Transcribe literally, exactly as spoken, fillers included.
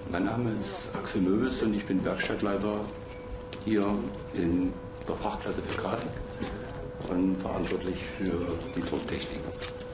Mein Name ist Axel Möbels und ich bin Werkstattleiter hier in der Fachklasse für Grafik und verantwortlich für die Drucktechnik.